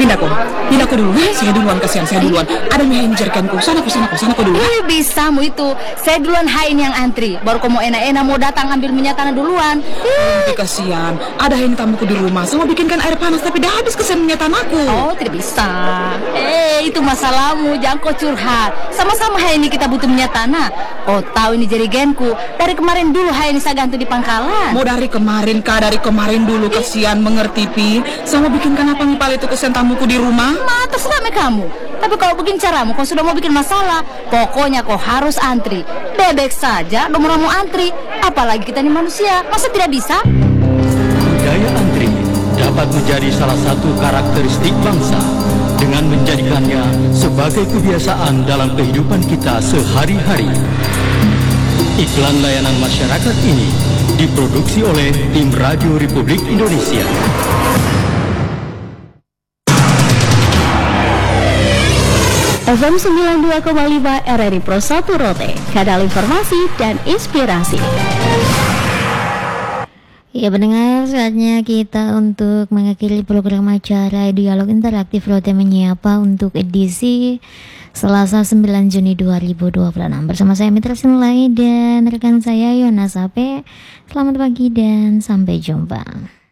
Pindah ko dulu. Saya duluan, kasihan saya duluan. Ada yang menjerikanku. Sana ko dulu. Bisa mu itu. Saya duluan hain yang antri. Baru kamu enak-enak mau datang ambil minyak tanah duluan. Kasihan. Ada yang tamuku di rumah. Sama bikinkan air panas tapi dah habis kesian minyak tanahku. Oh, tidak bisa. Itu masalahmu. Jangan kau curhat. Sama-sama hai ini kita butuh minyak tanah. Oh, tahu ini jerigenku. Dari kemarin dulu hai ini saya ganti di pangkalan. Mau dari kemarin kah? Dari kemarin dulu, kasihan, mengerti Pi. Sama bikinkan apa ngipal itu kesian tamuku di rumah. Terserah kamu. Tapi kalau begini caramu, kau sudah mau bikin masalah. Pokoknya kau harus antri. Bebek saja, nomor mau antri. Apalagi kita ini manusia, masa tidak bisa? Budaya antri dapat menjadi salah satu karakteristik bangsa dengan menjadikannya sebagai kebiasaan dalam kehidupan kita sehari-hari. Iklan layanan masyarakat ini diproduksi oleh Tim Radio Republik Indonesia. FM 92,5 RRI Pro 1 Rote, kanal informasi dan inspirasi. Ya pendengar, saatnya kita untuk mengakhiri program acara Dialog Interaktif Rote Menyapa untuk edisi Selasa 9 Juni 2026. Bersama saya Mitra Sinulai dan rekan saya Yona Sape. Selamat pagi dan sampai jumpa.